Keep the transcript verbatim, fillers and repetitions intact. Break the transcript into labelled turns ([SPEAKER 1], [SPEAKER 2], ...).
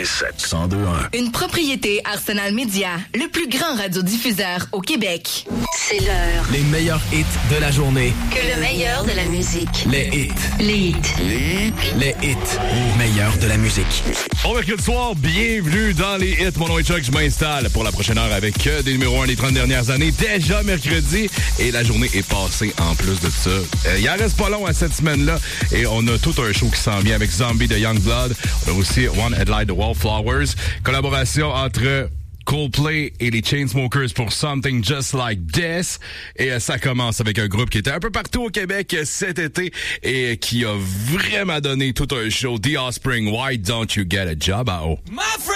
[SPEAKER 1] quatre-vingt-sept cent deux un.
[SPEAKER 2] Une propriété Arsenal Media, le plus grand radiodiffuseur au Québec.
[SPEAKER 3] C'est l'heure.
[SPEAKER 4] Les meilleurs hits de la journée.
[SPEAKER 3] Que le meilleur de la musique.
[SPEAKER 4] Les hits.
[SPEAKER 3] Les hits.
[SPEAKER 4] Les hits. Les hits. Meilleurs de la musique.
[SPEAKER 5] Bon mercredi soir, bienvenue dans les hits. Mon nom est Chuck, je m'installe pour la prochaine heure avec euh, des numéros un des trente dernières années. Déjà mercredi et la journée est passée en plus de ça. Euh, il en reste pas long à cette semaine-là et on a tout un show qui s'en vient avec Zombie de Youngblood. On a aussi One Headlight de Wallflowers. Collaboration entre Coldplay et les Chainsmokers pour Something Just Like This. Et euh, ça commence avec un groupe qui était un peu partout au Québec euh, cet été et qui a vraiment donné tout un show. The Offspring, Why Don't You Get a Job? Ah oh.